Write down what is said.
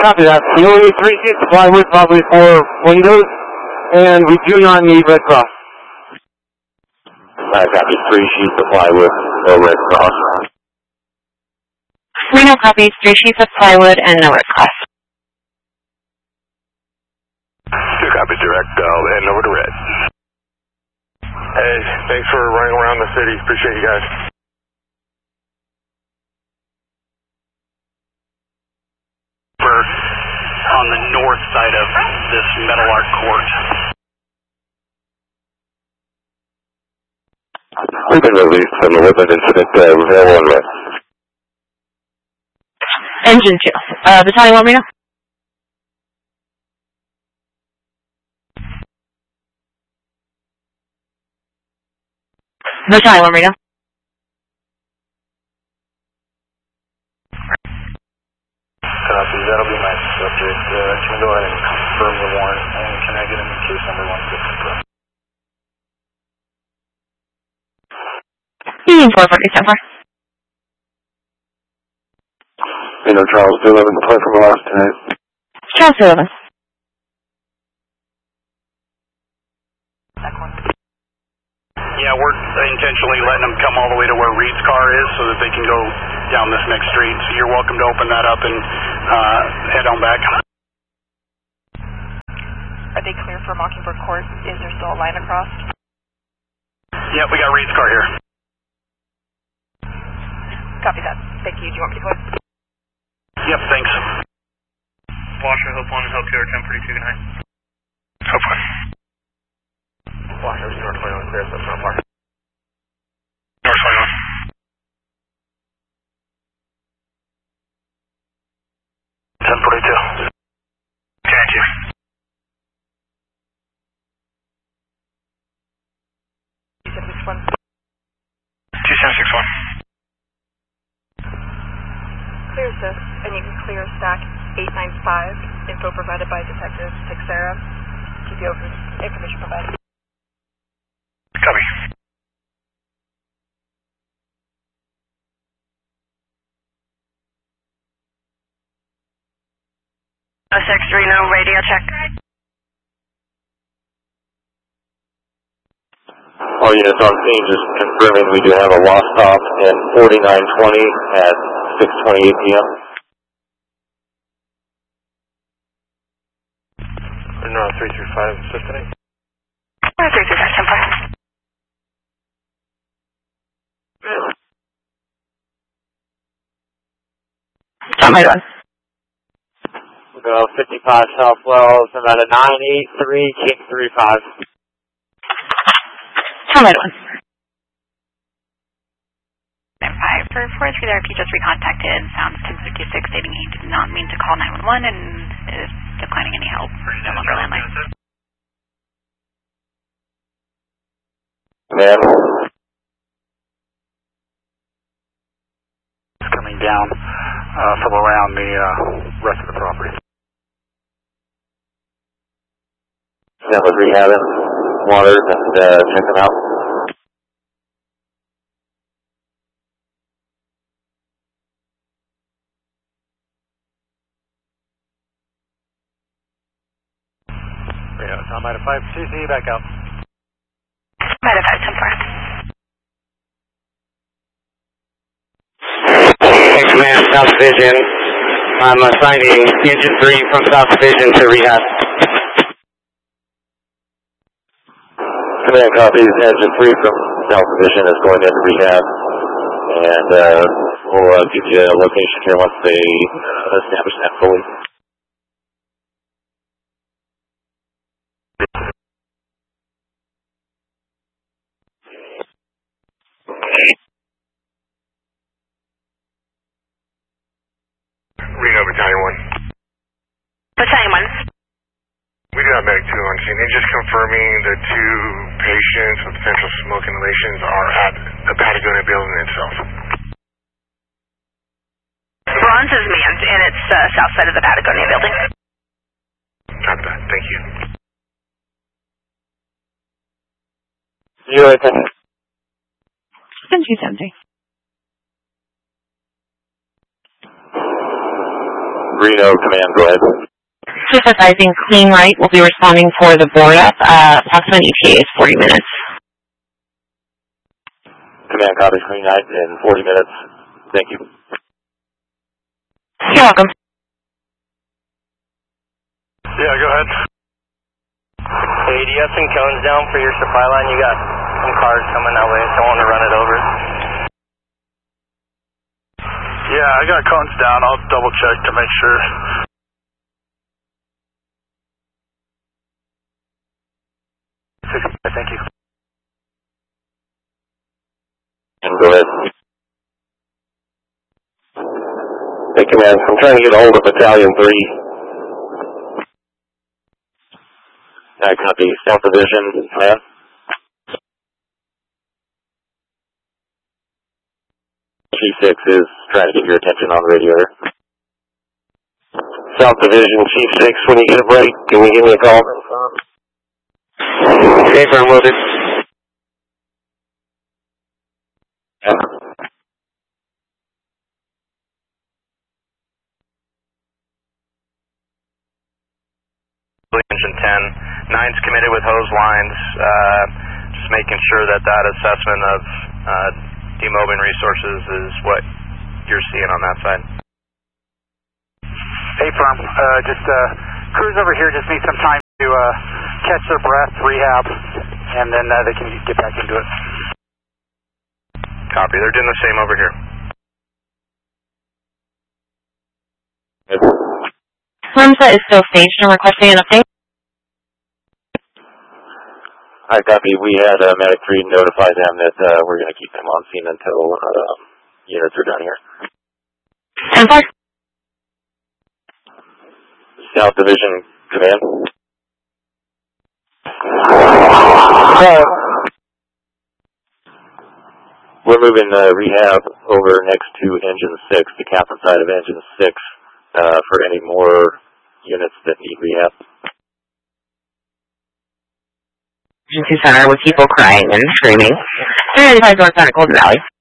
Copy that. We only need 3 sheets of plywood, probably 4 windows, and we do not need Red Cross. I copy 3 sheets of plywood, no Red Cross. Reno copies 3 sheets of plywood and no Red Cross. 2 copies direct, I'll head over to Red. Hey, thanks for running around the city. Appreciate you guys. We're on the north side of this Metal Art Court. We've been released from the Woodland incident, Rail 1 Red. Engine 2. Battalion 1 Reno? Battalion 1 Reno? Copy, that'll be my subject. Can we go ahead and confirm the warrant, and can I get him in case number 150? Union 440 so far. Charles 211, play from the last tonight. Charles 211. Yeah, we're intentionally letting them come all the way to where Reed's car is so that they can go down this next street. So you're welcome to open that up and head on back. Are they clear for Mockingbird Court? Is there still a line across? Yep, we got Reed's car here. Copy that. Thank you. Do you want me to go ahead? Yep, thanks. Washer, Hope 1, Hope 2 are 1042, good night. Hope 1. Washer, North 21, clear, so North Park. North 21. 1042. Thank you. You said which one? 2761. Clear, sis. And you can clear stack 895. Info provided by Detective Texera. TPO information provided. Copy. Reno, radio check. All units on scene, just confirming we do have a lost stop at 4920 at 6:28 p.m. No, 335, assistant. 335, so far. John, my one. We'll go 55 South Wells, and at a 983, kick 35. John, my one. 5 for 43 there, he just recontacted, sounds 1056, stating he did not mean to call 911 and is declining any help. No longer landline. Man. Coming down from around the rest of the property. That was rehabbing waters and check them out. Yeah, Tom Ida 5, CC, back out. Ida 5, 10 4. Hey, Command, South Division. I'm assigning Engine 3 from South Division to rehab. Command copies, Engine 3 from South Division is going into rehab, and we'll give you a location here once they establish that fully. Reno, Battalion 1. Battalion 1. We do have Medic 2 on scene. They're just confirming the 2 patients with potential smoke inhalations are at the Patagonia building itself. Bronze is manned, and it's south side of the Patagonia building. Not bad. Thank you. 010. 10-270. Reno Command, go ahead. Just advising Clean Right will be responding for the board up. Approximate ETA is 40 minutes. Command copies Clean Right in 40 minutes. Thank you. You're welcome. Yeah, go ahead. Hey, do you have some cones down for your supply line? You got some cars coming that way. Don't want to run it over. Yeah, I got cones down. I'll double check to make sure. Thank you. And go ahead. Hey, Command, I'm trying to get a hold of Battalion 3. I copy. South Division, man. G6 is trying to get your attention on the radio here. South Division, Chief 6, when you get a break, can you give me a call? Okay, firm loaded. Engine 10. 9's committed with hose lines. Just making sure that that assessment of demobbing resources is what you're seeing on that side. Hey, firm. Just crews over here just need some time to catch their breath, rehab, and then they can get back into it. Copy. They're doing the same over here. Hamza is still staged and requesting an update. I copy. We had Medic 3 notify them that we're going to keep them on scene until units are done here. And for South Division Command. We're moving rehab over next to Engine 6, the captain side of Engine 6, for any more units that need rehab. Emergency center with people crying and screaming. 395 northbound at Golden Valley.